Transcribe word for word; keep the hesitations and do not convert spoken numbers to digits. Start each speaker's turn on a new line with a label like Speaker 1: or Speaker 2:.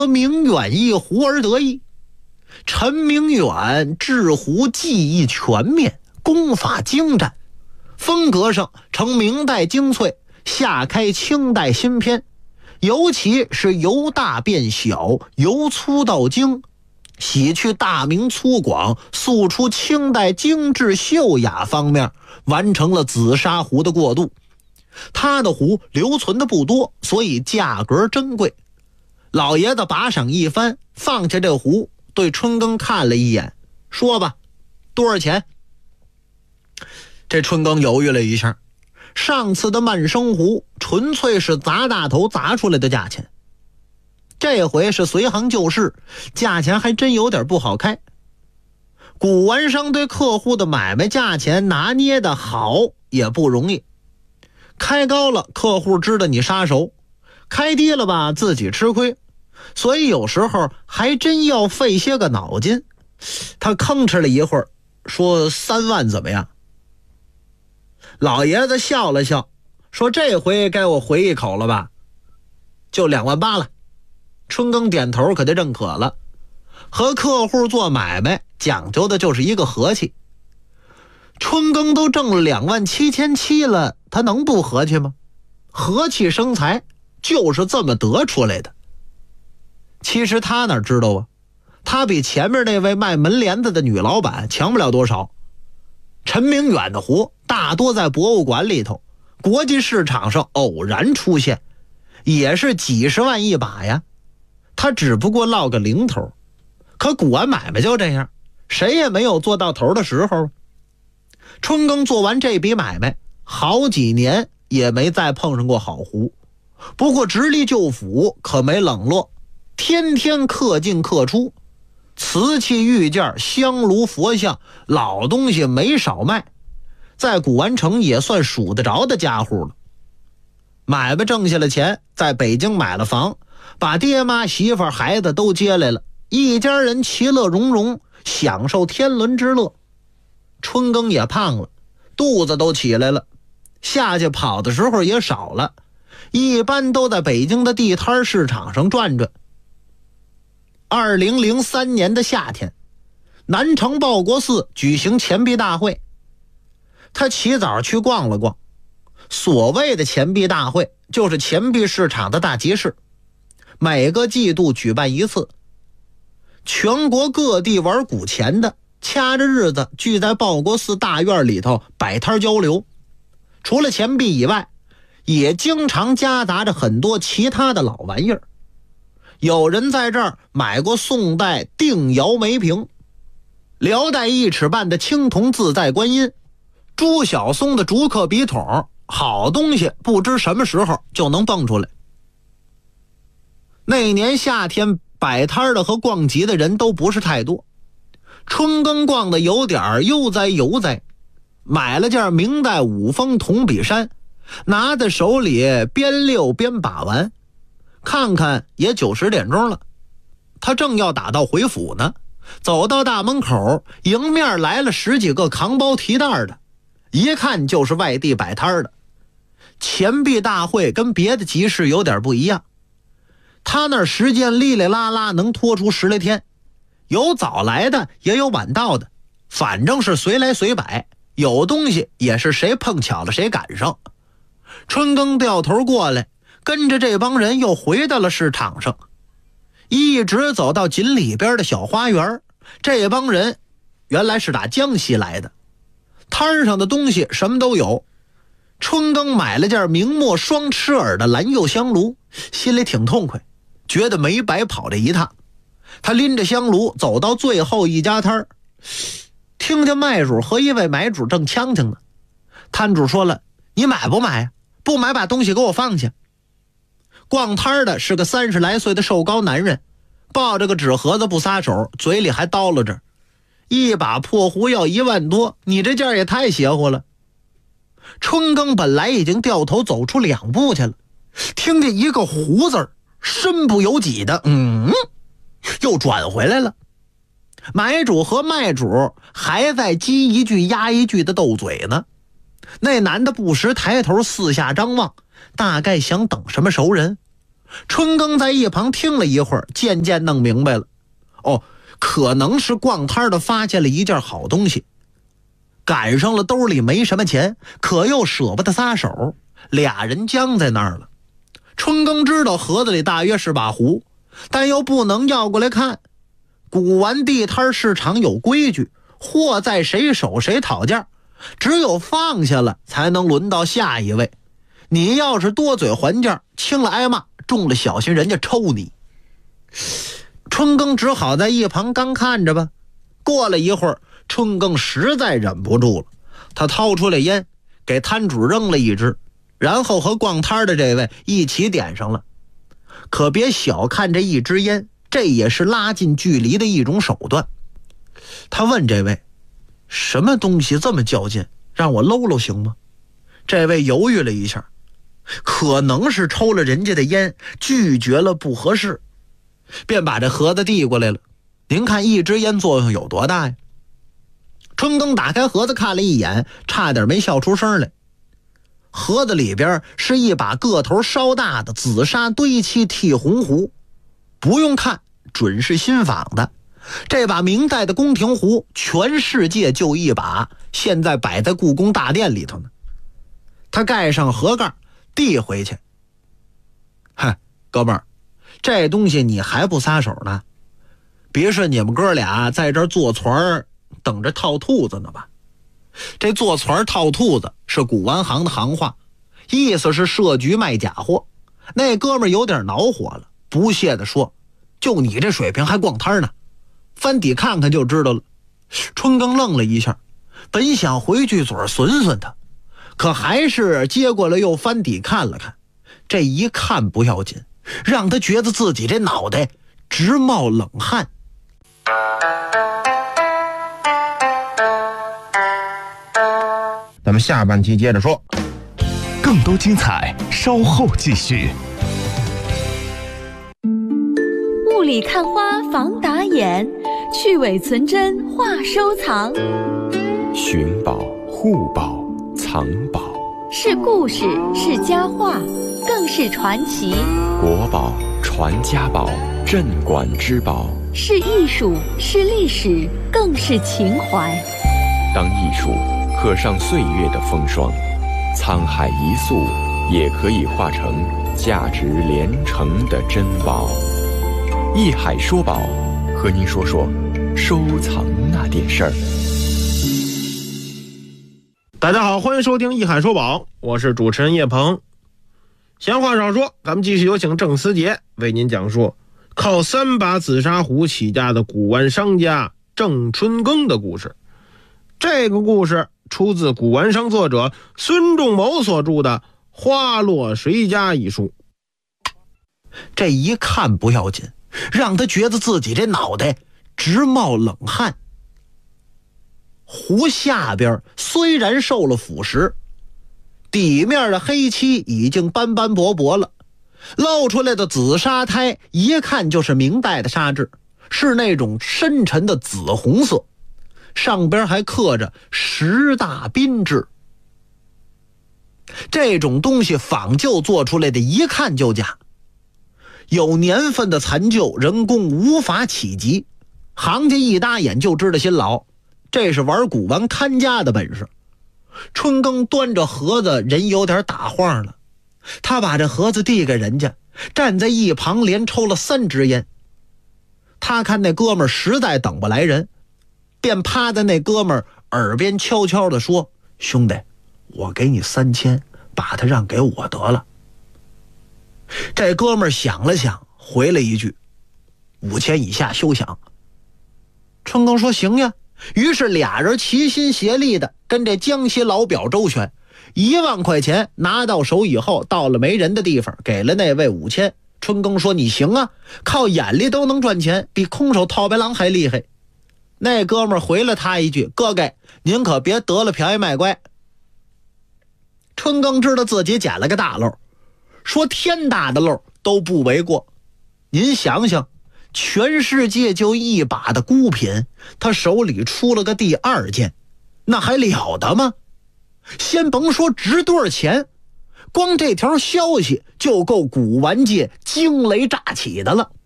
Speaker 1: 明远一壶而得意。陈明远制壶技艺全面，功法精湛，风格上呈明代精粹，下开清代新篇，尤其是由大变小，由粗到精，洗去大明粗犷，诉出清代精致秀雅方面，完成了紫砂壶的过渡。他的壶留存的不多，所以价格珍贵。老爷子把赏一番，放下这壶，对春耕看了一眼，说吧，多少钱？这春耕犹豫了一下，上次的慢生壶纯粹是砸大头砸出来的价钱，这回是随行就市，价钱还真有点不好开。古玩商对客户的买卖价钱拿捏的好也不容易，开高了客户知道你杀手，开低了吧自己吃亏，所以有时候还真要费些个脑筋。他吭哧了一会儿，说三万怎么样？老爷子笑了笑，说这回该我回一口了吧，就两万八了。春耕点头，可就认可了。和客户做买卖讲究的就是一个和气，春耕都挣了两万七千七了，他能不和气吗？和气生财就是这么得出来的。其实他哪知道啊，他比前面那位卖门帘子的女老板强不了多少。陈明远的壶大多在博物馆里头，国际市场上偶然出现，也是几十万一把呀。他只不过落个零头，可古玩买卖就这样，谁也没有做到头的时候。春耕做完这笔买卖，好几年也没再碰上过好壶。不过直隶旧府可没冷落，天天客进客出，瓷器玉件、香炉佛像，老东西没少卖，在古玩城也算数得着的家伙了。买卖挣下了钱，在北京买了房，把爹妈媳妇孩子都接来了，一家人其乐融融，享受天伦之乐。春耕也胖了，肚子都起来了，下去跑的时候也少了，一般都在北京的地摊市场上转转。二零零三年的夏天，南城报国寺举行钱币大会，他起早去逛了逛。所谓的钱币大会就是钱币市场的大集市，每个季度举办一次，全国各地玩古钱的掐着日子聚在报国寺大院里头摆摊交流。除了钱币以外，也经常夹杂着很多其他的老玩意儿。有人在这儿买过宋代定窑梅瓶，辽代一尺半的青铜自在观音，朱晓松的竹刻笔筒，好东西不知什么时候就能蹦出来。那年夏天摆摊的和逛集的人都不是太多，春耕逛的有点悠哉悠哉，买了件明代五峰铜笔山，拿在手里边溜边把玩，看看也九十点钟了。他正要打道回府呢，走到大门口，迎面来了十几个扛包提袋的，一看就是外地摆摊的。钱币大会跟别的集市有点不一样，他那儿时间哩哩啦啦能拖出十来天，有早来的也有晚到的，反正是随来随摆，有东西也是谁碰巧了谁赶上。春耕掉头过来，跟着这帮人又回到了市场上，一直走到井里边的小花园。这帮人原来是打江西来的，摊上的东西什么都有。春耕买了件明末双吃耳的蓝釉香炉，心里挺痛快，觉得没白跑这一趟。他拎着香炉走到最后一家摊，听见卖主和一位买主正呛呛呢。摊主说了，你买不买呀？不买把东西给我放下。逛摊的是个三十来岁的瘦高男人，抱着个纸盒子不撒手，嘴里还叨唠着，一把破壶要一万多，你这件也太邪乎了。春耕本来已经掉头走出两步去了，听见一个胡字儿，身不由己的嗯，又转回来了。买主和卖主还在鸡一句鸭一句的斗嘴呢。那男的不时抬头四下张望，大概想等什么熟人。 春耕在一旁听了一会儿，渐渐弄明白了，哦，可能是逛摊的发现了一件好东西，赶上了兜里没什么钱，可又舍不得撒手，俩人僵在那儿了。春耕知道盒子里大约是把壶，但又不能要过来看。古玩地摊市场有规矩，货在谁手谁讨价，只有放下了才能轮到下一位。你要是多嘴还价，轻了挨骂，重了小心人家抽你。春耕只好在一旁干看着吧。过了一会儿，春耕实在忍不住了，他掏出来烟，给摊主扔了一支，然后和逛摊的这位一起点上了。可别小看这一支烟，这也是拉近距离的一种手段。他问这位，什么东西这么较劲，让我搂搂行吗？这位犹豫了一下，可能是抽了人家的烟，拒绝了不合适，便把这盒子递过来了。您看一支烟作用有多大呀？春耕打开盒子看了一眼，差点没笑出声来。盒子里边是一把个头稍大的紫砂堆漆剔红壶，不用看，准是新仿的。这把明代的宫廷壶，全世界就一把，现在摆在故宫大殿里头呢。他盖上盒盖，递回去。嗨，哥们儿，这东西你还不撒手呢？别是你们哥俩在这儿坐船等着套兔子呢吧？这坐船套兔子是古玩行的行话，意思是设局卖假货。那哥们儿有点恼火了，不屑地说，就你这水平还逛摊呢？翻底看看就知道了。春耕愣了一下，本想回句嘴损损他，可还是接过来又翻底看了看。这一看不要紧，让他觉得自己这脑袋直冒冷汗。
Speaker 2: 咱们下半期接着说，
Speaker 3: 更多精彩稍后继续。
Speaker 4: 雾里看花防打眼，去伪存真话收藏。
Speaker 5: 寻宝、护宝、藏宝，
Speaker 4: 是故事，是佳话，更是传奇。
Speaker 5: 国宝、传家宝、镇馆之宝，
Speaker 4: 是艺术，是历史，更是情怀。
Speaker 5: 当艺术刻上岁月的风霜，沧海一粟也可以化成价值连城的珍宝。艺海说宝，和您说说收藏那点事儿。
Speaker 2: 大家好，欢迎收听艺海说宝，我是主持人叶鹏。闲话少说，咱们继续有请郑思杰为您讲述靠三把紫砂壶起家的古玩商家郑春耕的故事。这个故事出自古玩商作者孙仲谋所著的《花落谁家》一书。
Speaker 1: 这一看不要紧，让他觉得自己这脑袋直冒冷汗。壶下边虽然受了腐蚀，底面的黑漆已经斑斑驳驳了，露出来的紫砂胎一看就是明代的砂质，是那种深沉的紫红色，上边还刻着十大宾制。这种东西仿旧做出来的，一看就假，有年份的残旧，人工无法企及，行家一搭眼就知道新老，这是玩古玩看家的本事。春耕端着盒子，人有点打晃了，他把这盒子递给人家，站在一旁连抽了三支烟。他看那哥们儿实在等不来人，便趴在那哥们儿耳边悄悄地说，兄弟，我给你三千，把他让给我得了。这哥们儿想了想，回了一句，五千以下休想。春耕说行呀，于是俩人齐心协力的跟这江西老表周旋，一万块钱拿到手以后，到了没人的地方，给了那位五千。春耕说你行啊，靠眼力都能赚钱，比空手套白狼还厉害。那哥们儿回了他一句，哥哥您可别得了便宜卖乖。春耕知道自己捡了个大漏，说天大的漏都不为过。您想想，全世界就一把的孤品，他手里出了个第二件，那还了得吗？先甭说值多少钱， 光这条消息就够古玩界惊雷乍起的了。